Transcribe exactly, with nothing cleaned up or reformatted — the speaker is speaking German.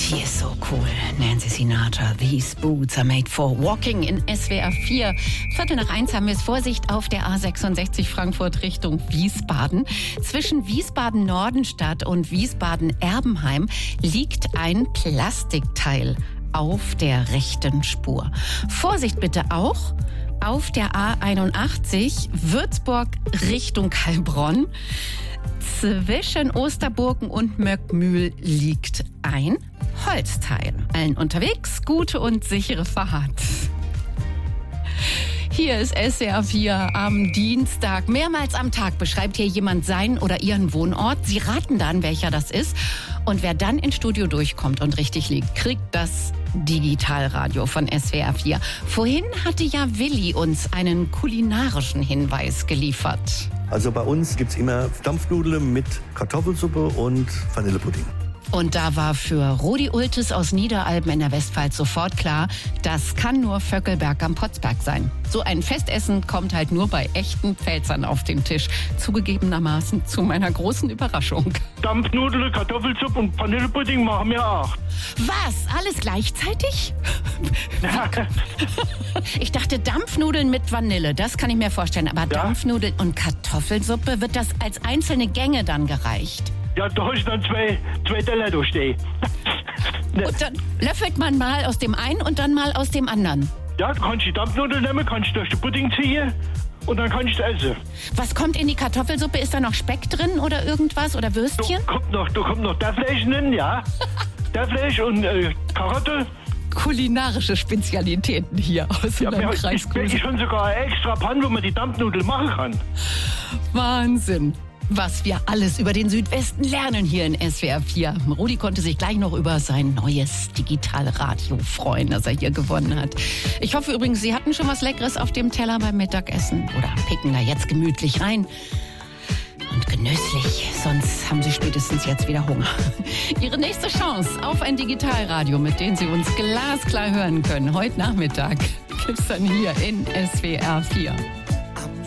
Die ist so cool. Nancy Sinatra, These Boots are made for walking in S W R vier. Viertel nach eins haben wir es. Vorsicht auf der A sechsundsechzig Frankfurt Richtung Wiesbaden. Zwischen Wiesbaden-Nordenstadt und Wiesbaden-Erbenheim liegt ein Plastikteil auf der rechten Spur. Vorsicht bitte auch auf der A einundachtzig Würzburg Richtung Heilbronn. Zwischen Osterburgen und Möckmühl liegt ein Holzteil. Allen unterwegs, gute und sichere Fahrt. Hier ist S W R vier am Dienstag. Mehrmals am Tag beschreibt hier jemand seinen oder ihren Wohnort. Sie raten dann, welcher das ist. Und wer dann ins Studio durchkommt und richtig liegt, kriegt das Digitalradio von S W R vier. Vorhin hatte ja Willi uns einen kulinarischen Hinweis geliefert. Also bei uns gibt's immer Dampfnudeln mit Kartoffelsuppe und Vanillepudding. Und da war für Rudi Ultes aus Niederalben in der Westpfalz sofort klar, das kann nur Vöckelberg am Potsberg sein. So ein Festessen kommt halt nur bei echten Pfälzern auf den Tisch. Zugegebenermaßen zu meiner großen Überraschung. Dampfnudeln, Kartoffelsuppe und Vanillepudding machen wir auch. Was? Alles gleichzeitig? Ich dachte Dampfnudeln mit Vanille, das kann ich mir vorstellen. Aber ja. Dampfnudeln und Kartoffelsuppe, wird das als einzelne Gänge dann gereicht? Ja, da hast du dann zwei, zwei Teller da stehen. Und dann löffelt man mal aus dem einen und dann mal aus dem anderen. Ja, du kannst die Dampfnudeln nehmen, kannst durch den Pudding ziehen und dann kannst du essen. Was kommt in die Kartoffelsuppe? Ist da noch Speck drin oder irgendwas oder Würstchen? Da kommt noch, da kommt noch Dörfleisch drin, ja. Dörfleisch und äh, Karotte. Kulinarische Spezialitäten hier aus ja, dem ja, Kreis. Ich bin schon sogar eine extra Panne, wo man die Dampfnudeln machen kann. Wahnsinn. Was wir alles über den Südwesten lernen hier in S W R vier. Rudi konnte sich gleich noch über sein neues Digitalradio freuen, das er hier gewonnen hat. Ich hoffe übrigens, Sie hatten schon was Leckeres auf dem Teller beim Mittagessen oder picken da jetzt gemütlich rein. Und genüsslich, sonst haben Sie spätestens jetzt wieder Hunger. Ihre nächste Chance auf ein Digitalradio, mit dem Sie uns glasklar hören können, heute Nachmittag, gibt's dann hier in S W R vier.